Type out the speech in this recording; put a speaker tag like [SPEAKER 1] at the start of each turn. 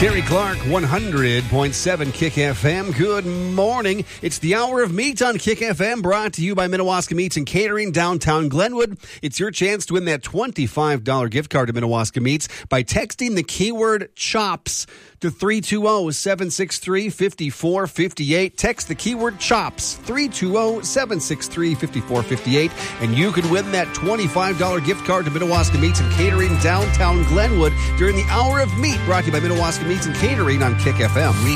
[SPEAKER 1] Terry Clark, 100.7 Kick FM. Good morning. It's the Hour of Meat on Kick FM, brought to you by Minnewaska Meats and Catering, downtown Glenwood. It's your chance to win that $25 gift card to Minnewaska Meats by texting the keyword CHOPS to 320-763-5458. Text the keyword CHOPS, 320-763-5458, and you could win that $25 gift card to Minnewaska Meats and Catering, downtown Glenwood during the Hour of Meat, brought to you by Minnewaska Meats and Catering on Kick FM.